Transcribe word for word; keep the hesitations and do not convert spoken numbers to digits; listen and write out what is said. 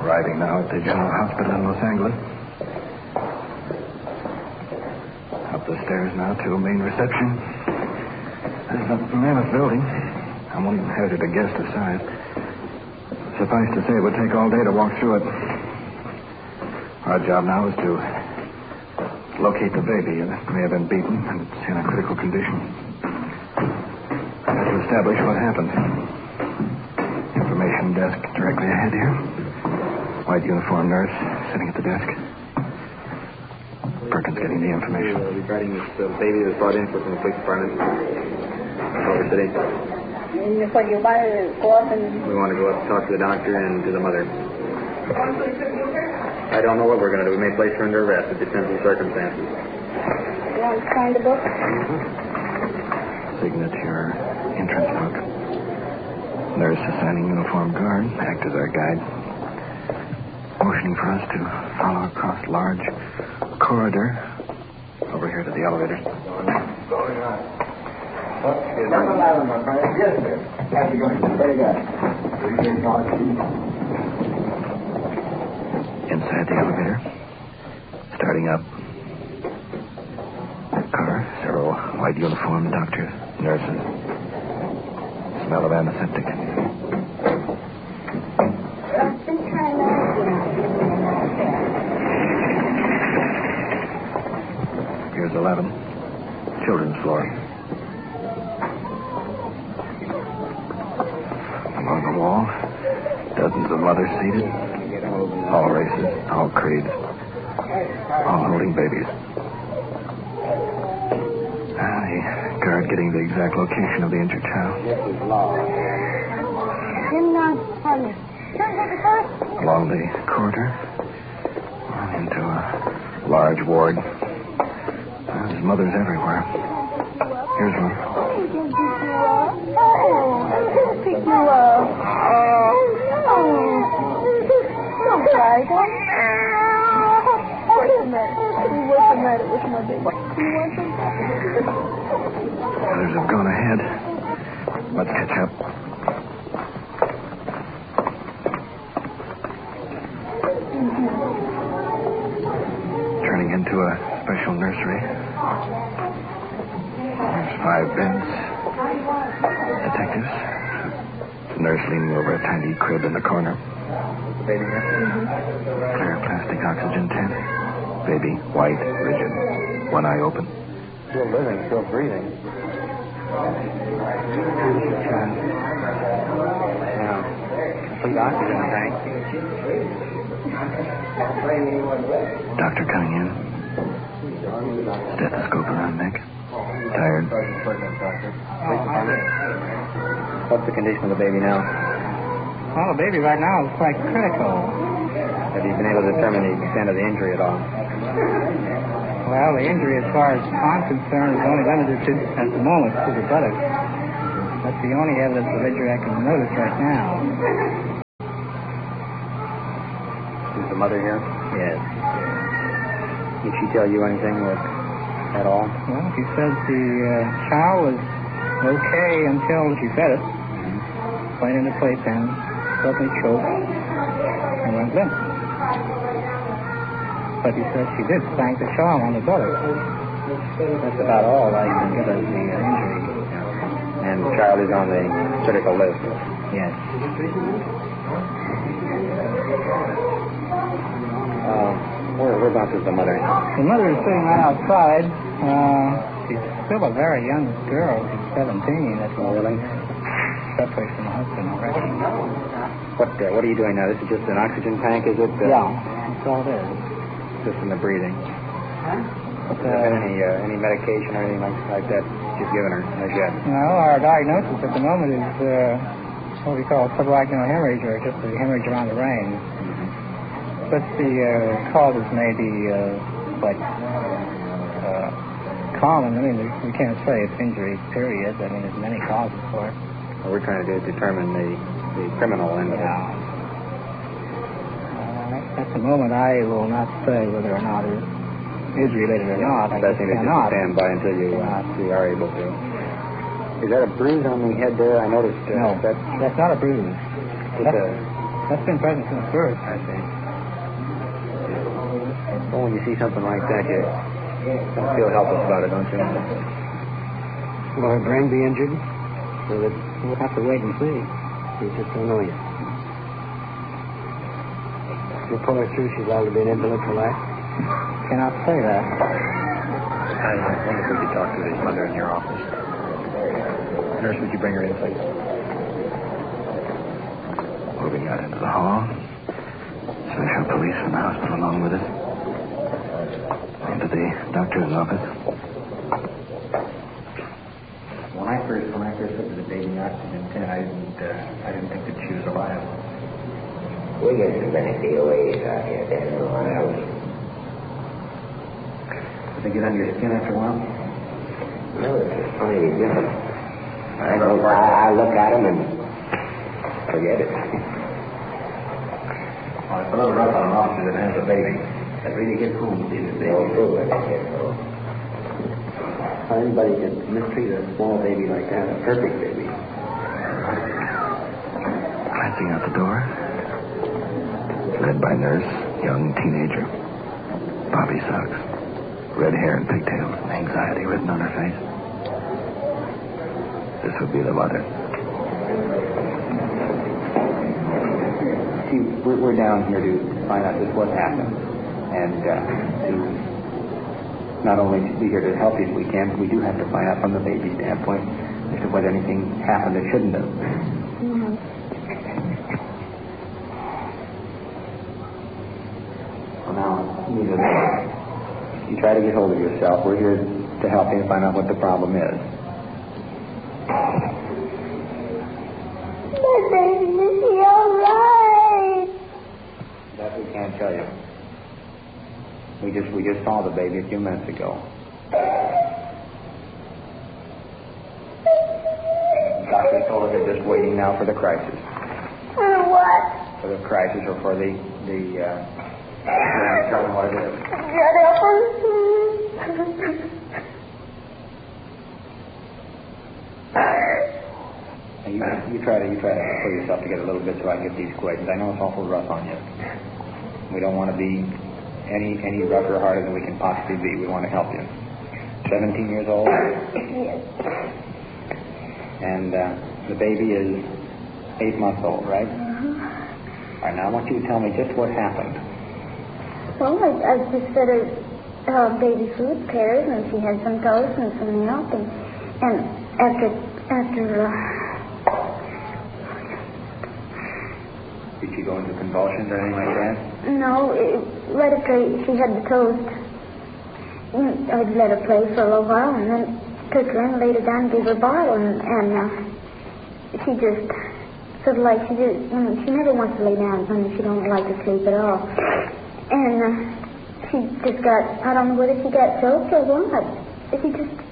Arriving now at the General Hospital in Los Angeles. Up the stairs now to a main reception. There's a mammoth building. I won't even hazard a guess the size. Suffice to say, it would take all day to walk through it. Our job now is to locate the baby. It may have been beaten, and it's in a critical condition. We have to establish what happened. Information desk directly ahead here. White uniformed nurse sitting at the desk. Perkins getting the information. Uh, regarding this uh, baby that was brought in from the police department. Over City. And what, you want to go up and... We want to go up and talk to the doctor and to the mother. I don't know what we're going to do. We may place her under arrest. It depends on the circumstances. You want to sign the book? Mm-hmm. Signature, entrance book. Nurse assigning uniformed guard, act as our guide. Motioning for us to follow across large corridor. Over here to the elevator. Going on. Number eleven, my friend. Yes, sir. How's it going? Very good. Inside the elevator. Starting up. Car. Several white uniformed doctors, nurses. Smell of antiseptic. Here's eleven. Children's floor. Along the wall, dozens of mothers seated. All races, all creeds. All holding babies. Ah, the guard getting the exact location of the injured child. Along the corridor. Into a large ward. There's mothers everywhere. Here's one. I'll pick you up. Don't cry, don't. What's the matter? What's the matter with my baby? You want some? Others have gone ahead. Let's catch up. Turning into a special nursery. There's five beds. Detectives. The nurse leaning over a tiny crib in the corner. Baby here? Mm-hmm. Clear plastic oxygen tent. Baby, white, rigid. One eye open. Still living, still breathing. Yeah. Complete oxygen tank. Doctor coming in. Stethoscope around neck. Tired. What's the condition of the baby now? Well, the baby right now is quite critical. Have you been able to determine the extent of the injury at all? Well, the injury, as far as I'm concerned, is only limited to, at the moment, to the buttocks. That's the only evidence of injury I can notice right now. Is the mother here? Yes. Did she tell you anything or, at all? Well, she said the uh, child was okay until she fed it. Mm-hmm. Went in the playpen, suddenly choked, and went limp. But he said she did spank the child on the buttocks. That's about all I can give as the uh, injury. And the child is on the critical list? Yes. Uh, where, whereabouts is the mother? The mother is sitting right outside. Uh, she's still a very young girl. She's seventeen. That's oh, really? Separated from her husband already. What uh, What are you doing now? This is just an oxygen tank, is it? Uh, yeah, that's all it is. Just in the breathing. Huh? But, uh, any uh, any medication or anything like, like that you've given her as yet? No, our diagnosis at the moment is uh, what we call subarachnoid hemorrhage, or just the hemorrhage around the brain. Mm-hmm. But the uh, causes may be uh, quite uh, common. I mean, we can't say it's injury, period. I mean, there's many causes for it. What we're trying to do is determine the, the criminal end of it. Yeah. Uh, at the moment, I will not say whether or not it is related or not. I Best thing is just to stand by until you, uh, you are able to. Is that a bruise on the head there? I noticed. Uh, no, that's, that's not a bruise. That's a, That's been present since birth. I see. Well, when you see something like that, you don't feel helpless about it, don't you? Will her brain be injured? So that We'll have to wait and see. We just don't know yet. You'll pull her through. She's likely to be an invalid for life. Cannot say that. I wonder if we could talk to his mother in your office. Nurse, would you bring her in, please? Moving out into the hall. Special police from the hospital along with us. Into the doctor's office. When I first, when I first looked at the baby in oxygen tent, I didn't, uh, I didn't think that she was alive. We get so many P O As out here, Dan. Did they get under your skin after a while? No, it's funny different. I don't. I, I look at them and forget it. Well, it's a little rough on an officer that has a baby. That really gets home to see the baby. No food when they get home. How anybody can mistreat a small baby like that, a perfect baby. Glancing out the door. Led by nurse, young teenager. Bobby socks. Red hair and pigtails. Anxiety written on her face. This would be the mother. See, we're, we're down here to find out just what happened. And uh, to not only be here to help you if we can, but we do have to find out from the baby's standpoint as to whether anything happened that shouldn't have. Mm-hmm. Well, now, neither you try to get hold of yourself. We're here to help you find out what the problem is. My baby, is he all right? That we can't tell you. We just we just saw the baby a few minutes ago. Doctor told us they're just waiting now for the crisis. For what? For the crisis or for the the. Uh, tell them what it is. Get up. Now you, you try to you try to pull yourself together a little bit so I can get these questions. I know it's awful rough on you. We don't want to be any any rougher hearted than we can possibly be. We want to help you. Seventeen years old. Yes. And uh, the baby is eight months old, right? Mm-hmm. All right. Now I want you to tell me just what happened. Well, I, I just fed her uh, baby food, pears, and she had some toast and some milk, and and after after. Uh, Did she go into convulsions or anything like that? No, it, let her play. She had the toast. And I'd let her play for a little while, and then took her in, laid her down, gave her a bottle, and, and uh, she just sort of like she just. I mean, she never wants to lay down. I mean, she don't like to sleep at all. And uh, she just got. I don't know whether she got choked or what. She just